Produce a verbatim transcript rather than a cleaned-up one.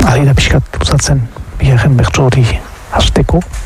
ari da pixkat luzatzen bigarren bertso hori hasteko.